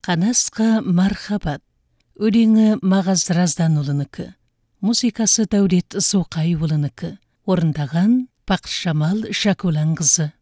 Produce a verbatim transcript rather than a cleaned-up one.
Қанасқа мархабат. Өлеңі Мағаз Разданұлынікі. Музыкасы Дәулет Зоқайұлынікі. Орындаған Пақшамал Шакуланқызы.